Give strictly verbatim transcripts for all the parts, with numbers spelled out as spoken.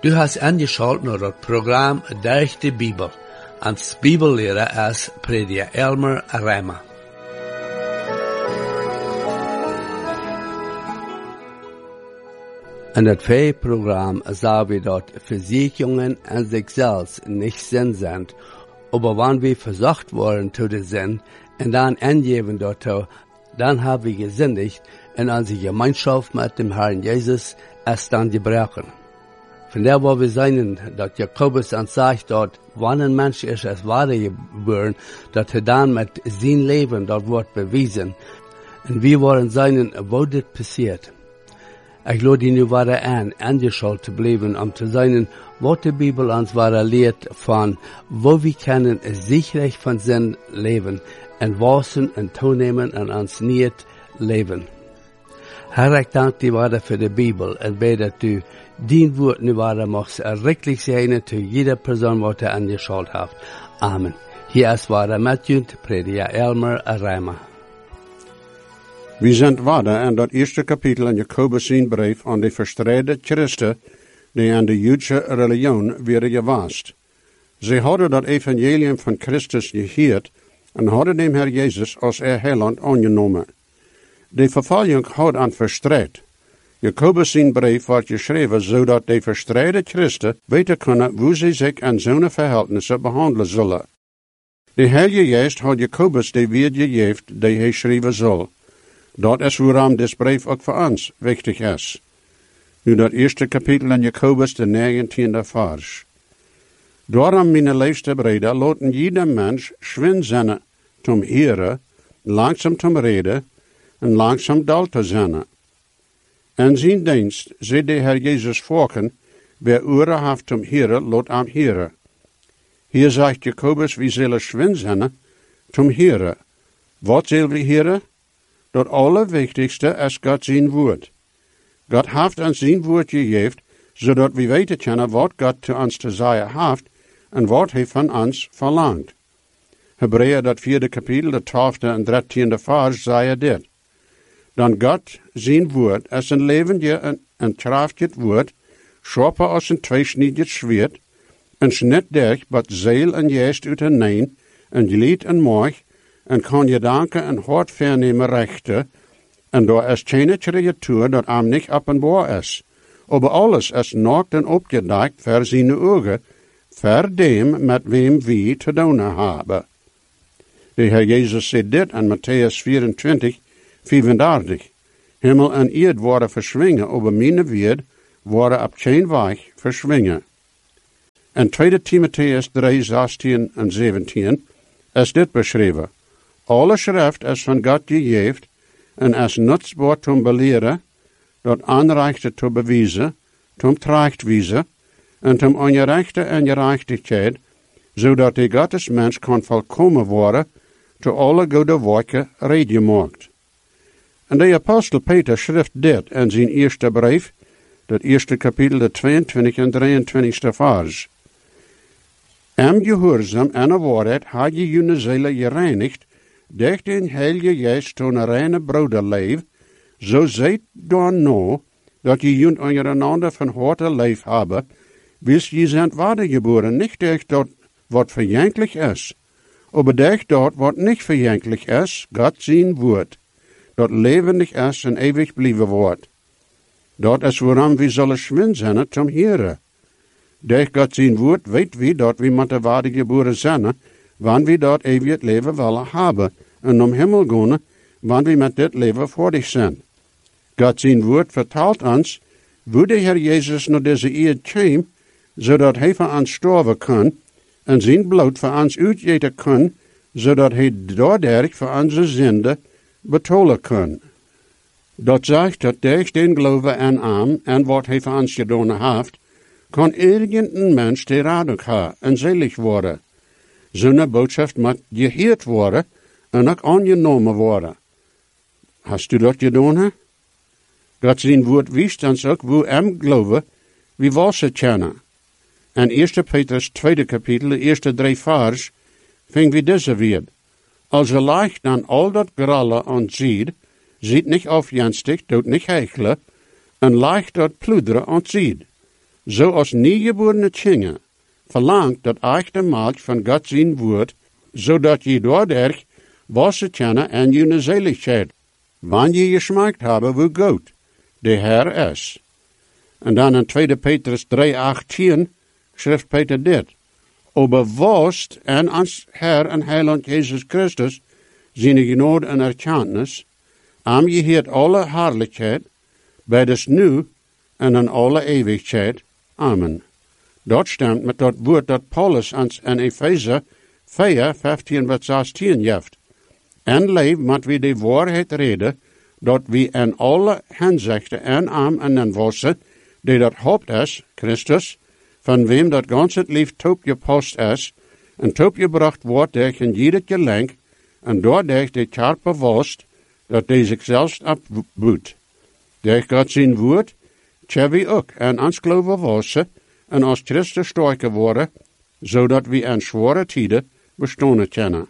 Du hast angeschaut naar het programma Durch de Bibel. Als Bibellehrer is prediker Elmer Reimer. In het Vee-Programm sagen wir dort, Versicherungen an sich selbst nicht Sinn sind, aber wenn wir versucht worden zu der Sinn und dann angeben dort, dann haben wir gesündigt und unsere Gemeinschaft mit dem Herrn Jesus ist dann gebrochen. Von der, wo wir sehen, dass Jakobus uns sagt dort, wenn ein Mensch ist als wahre geboren, dass er dann mit sein Leben dort wird bewiesen. Und wir wollen sehen, wo das passiert. Ich lade die nu wieder an, angeschaut zu bleiben, um zu sehen, was die Bibel uns wieder lehrt von, wo wir können sicherlich von Sinn leben, und wassen und toenehmen und uns nicht leben. Herr, ich danke dir wieder für die Bibel und bete, dass du dein Wort nu wieder machst, errechtlich sein zu jeder Person, was du angeschaut hast. Amen. Hier ist wieder Matthew, Prediger Elmer Reimer. We zijn weiter in dat eerste kapitel in Jakobus zijn brief aan de verstreide Christen die aan de Joodse religion werden gewast. Ze hadden dat evangelium van Christus gehoord en hadden dem Herr Jezus als er heiland aangenomen. De vervolging had aan verstreid. Jakobus zijn brief wordt geschreven zodat de verstreide Christen weten kunnen hoe ze zich in zo'n verhältnissen behandelen zullen. De Heilige Geest had Jakobus de weer gegeven die hij schrijven zal. Dat is waarom dit brief ook voor ons wichtig is. Nu dat eerste kapitel in Jakobus, de negentiende vers. Daarom, mijn liefste breder, laten jeder mens schwin zijn zum Heren, langzaam zum Reden en langzaam dal te zijn. En zijn dienst, zei de Herr Jezus volken, wer oren heeft zum Heren, laat am Heren. Hier zegt Jakobus, wie zullen schwin zijn zum Heren. Wat zullen we heren? Dat allerwichtigste is God zijn woord. God heeft ons zijn woord gegeven, zodat we weten kunnen wat God te ons te zeggen heeft en wat hij van ons verlangt. Hebreeën dat vierde kapitel, de twaalfde en dertiende vers, zei dit. Dan God zijn woord is een levende en, en krachtig woord, scherper als een tweesniedig zwaard, en snit durch wat ziel en geest uiteeneen, en glied en maag, en kan je danken en hart vernemen rechten, en daar is geen creatuur dat am niet openbaar is. Aber alles is naakt en opgedekt voor zijn ogen, voor dem met wem we te doen hebben. De Heer Jezus zei dit in Matthäus vierentwintig, vijfendertig. Himmel en eerd worden verschwingen, aber mijn woord worden op geen weg verschwingen. In tweede Timotheus drie, zestien en zeventien is dit beschreven. Alle schrift is van God gegeven en is nutzbaar zum beleren, dat aanrechte te bewijzen, zum terechtwijzen en zum ongerechte en gerechtigheid, zodat de Gottes mens kan volkomen worden, te alle goede werken redgemaakt. En de apostel Peter schrift dit in zijn eerste brief, dat eerste kapitel, de tweeëntwintig en drieëntwintigste vers. Am gehoorzaam en de waarheid had je jullie zielen gereinigd, durch den Heilige Geest tot een reine broederleef, zo zijt dan nou, dat je junt ondereinander van harte leef hebben, wils je zijn wedergeboren, niet durch dat wat verjankelijk is, aber durch dat wat niet verjankelijk is, God zijn woord, dat levendig is en eeuwig blijven wordt. Dat is waarom we zullen schwin zijn zum Heren. Durch God zijn woord weet we dat we met de wedergeboren zijn, wanneer we dat eeuwig leven willen hebben, en om hemel gaan, wanneer we met dit leven voordig zijn. God zijn woord vertelt ons, hoe de Heer Jezus naar deze eerd kwam, zodat hij voor ons sterven kan, en zijn bloed voor ons uitgeten kan, zodat hij daardoor voor onze zonde betalen kan. Dat zegt dat durch den geloven en aan, en wat hij voor ons gedaan heeft, kan irgendein mens die radung hebben en selig worden. Zo'n boodschap moet gehoord worden en ook aangenomen worden. Hast u dat gedaan? He? God zijn woord wijst ons ook hoe hem geloven, wie was het kennen. In eerste Petrus tweede kapitel, de eerste drie vers, ving we deze weer. Als er leicht dan al dat grallen aan ziet, ziet niet afjenstig, doet niet hechelen, en leicht dat pluderen aan ziet. zo als niegeborene Kinder, verlangt dat echte Melk van God zijn woord, zodat je doordat wassen kennen en je zaligheid, wanneer je gesmaakt hebben hoe goed de Heer is. En dan in tweede Petrus drie achttien schrijft Peter dit. Overwast en ans Herr en Heiland Jezus Christus, zijn genade en erkenntnis, am je heert alle herrlijkheid, bij des nu en in alle eeuwigheid. Amen. Dat stemt met dat woord dat Paulus ons in Efeze vier, vijftien tot zestien geeft. En leef met wie de waarheid reden, dat wie in alle henzichten en am en en wassen, die dat hoopt is, Christus, van wem dat gans het lief top je post is, en top je bracht wordt durch in jeder gelenk, en doordat de karpe wast, dat deze zichzelf opboet. Durch God zijn woord, tja wie ook en ons geloven wassen, en als Christus sterker worden, zodat we in zware tijden bestaan kunnen.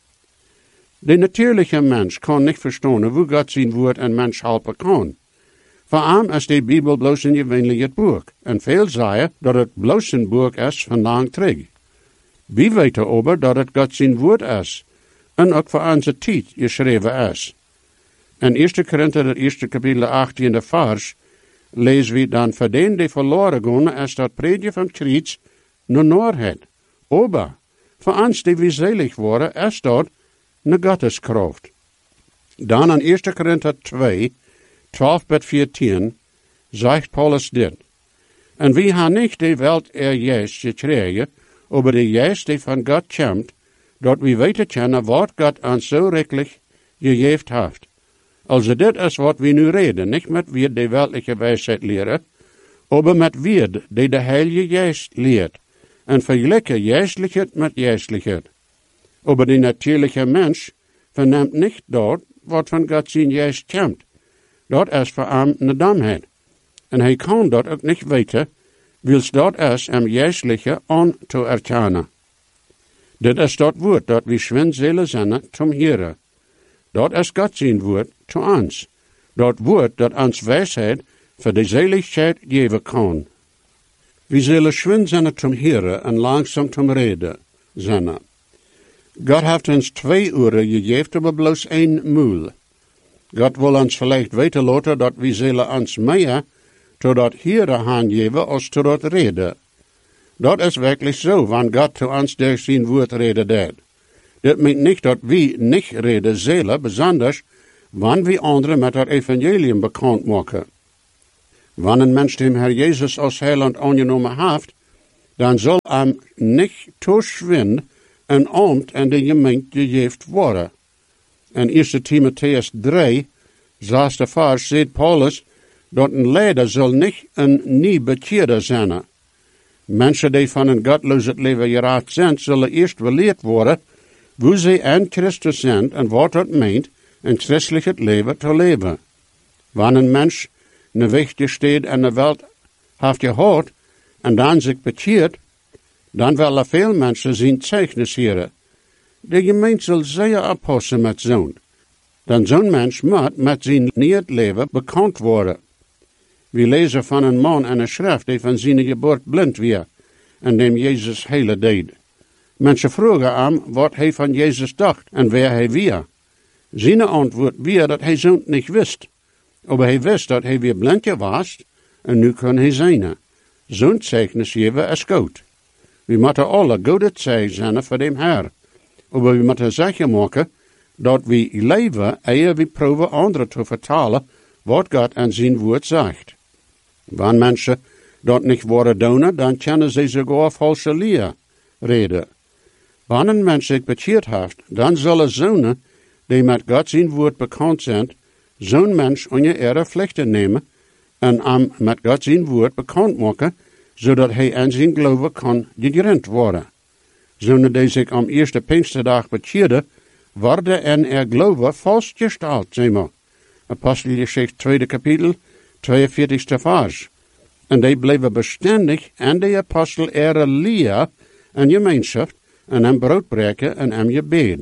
De natuurlijke mens kan niet verstaan hoe God zijn woord een mens helpen kan. Voor hem is de Bijbel bloos een gewöhnlijk boek, en veel zeggen dat het bloos een boek is van lang terug. Wie weten over dat het God zijn woord is, en ook voor onze tijd geschreven is. In eerste Korinther, het eerste kapitel achttiende vers, lezen we dan, voor den die verloren gaan, is dat predje van Christus naar Noorheid. Aber, voor ons die we selig worden, is dat een Gotteskracht. Dan in eerste Korinther twee, twaalf tot veertien, zegt Paulus dit. En we hebben niet de welt er juist gekregen, over de juist die van God komt, dat we weten kunnen wat God ons zo rijkelijk gegeven heeft. Also dit is wat we nu reden, niet met wie de weltliche wijsheid leren, aber met wie die de heilige geest leert, en vergelijken geestelijkheid met geestelijkheid. Aber de natuurlijke mens verneemt niet dat wat van God zijn geest komt. Dat is voor hem een domheid. En hij kan dat ook niet weten, wils dat is hem geestelijke on te erkennen. Dit is dat woord dat we schwindzelen zijn zum Heere. Dat is God zijn woord te ons. Dat woord dat ons wijsheid voor de zaligheid geven kan. We zullen schwind zijn zum Heere en langzaam zum Reden zijn. God heeft ons twee uren gegeven, maar bloos één moel. God wil ons vielleicht weten laten dat we zullen ons meer tot dat Heere aangeven als tot dat Reden. Dat is werkelijk zo, wanneer God te ons door zijn woord reden deed. Dit meent niet dat we niet reden zullen, besonders wanneer we anderen met het evangelium bekend maken. Wanneer een mens dem Herr Jezus als heiland aangenomen heeft, dan zal hem niet toeschwind een ambt en de gemeente gegeven worden. In eerste Timotheus drie, zesde vers, zegt Paulus, dat een leider zal niet een nieuw bekeerder zijn. Mensen die van een godloos leven geraakt zijn, zullen eerst geleerd worden, hoe ze in Christus zijn en wat dat meent, een christelijk leven te leven. Wanneer een mens een weg gesteed en de wereld heeft gehoord en dan zich bekeert, dan willen veel mensen zien zeichnis hier. De gemeente zal zeer oppassen met zo'n. Dan zo'n mens moet met zijn nieuw leven bekend worden. We lezen van een man en een schrift die van zijn geboorte blind was en dem Jezus hele deed. Mensen vroegen hem wat hij van Jezus dacht en waar hij was. Zijn antwoord was dat hij zo'n niet wist. Maar hij wist dat hij weer blind was en nu kon hij zijn. Zo'n zeichnis geven is goed. We moeten alle goede zeichen zijn voor de Heer. Maar we moeten zeker maken dat we leven eer we proberen anderen te vertalen wat God aan zijn woord zegt. Wanneer mensen dat niet worden doen, dan kunnen ze sogar valse leer reden. Wanneer een mens zich bekeerd heeft, dan zullen zonen die met God zijn woord bekend zijn, zo'n mens onder ihre plichten nemen en hem met God zijn woord bekend maken, zodat hij in zijn geloven kan gegrond worden. Zonen die zich am eerste Pinksterdag bekeerden, worden in er geloven vastgesteld, zeg maar. Apostelgeschichte tweede kapitel, tweeënveertigste vers. En die bleven bestendig en de apostel ihre leer en gemeenschap en hem brood breken en hem gebed.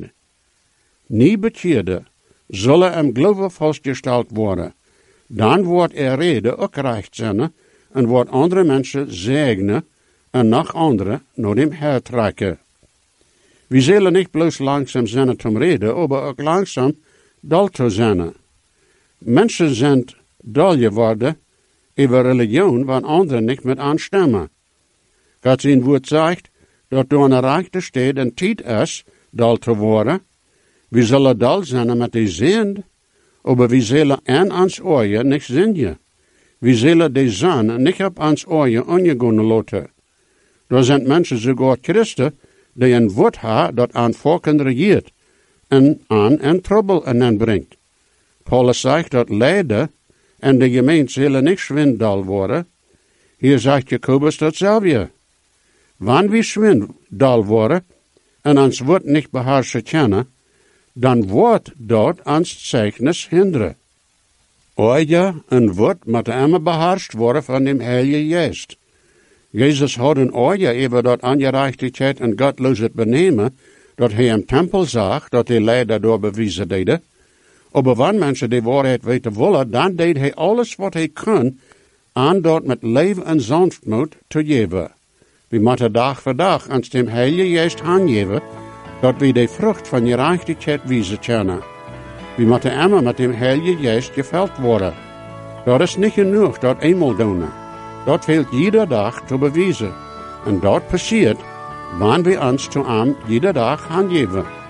Nie bekeerde zullen hem geloven vastgesteld worden. Dan wordt er reden ook recht zijn en wat andere mensen zegenen en nog andere naar hem hertrekken. We zullen niet bloos langzaam zijn te reden, maar ook langzaam dal te zijn. Mensen zijn dal geworden over religion, waar anderen niet met aanstemmen. God zijn woord zegt, dat door een rechte steed en tijd is dal te worden. We zullen dal zijn met die zin, maar we zullen aan ons ogen niet zingen. We zullen de zon niet op ons ogen ongegaan laten. Er zijn mensen, sogar Christen, die een woord hebben dat aan volken regeert en aan en trouble en brengt. Paulus zegt dat lijden en de gemeente zullen niet zwindal worden. Hier zegt Jacobus datzelfde. Wanneer we zwindal worden en ons woord niet beheersen kennen, dan wordt dat ons zegnis hinderen. Ogen en woord moet immer beheerst worden van dem Heilige Geest. Jezus had een oordeel over dat ongerechtigheid en godloosheid benemen, dat hij im tempel zag, dat hij leider door bewijzen deed. Maar wanneer mensen die waarheid weten willen, dan deed hij alles wat hij kon, aan dat met leven en sanftmoed te geven. We moeten dag voor dag ons dem Heilige Geest aangeven, dat we de vrucht van gerechtigheid wijzen kennen. We moeten immer met dem Heilige Geest gevuld worden. Dat is niet genoeg, dat eenmaal doen. Dat fehlt jeder dag te bewijzen. En dat passiert, wanneer we ons te hem jeder dag aangeven.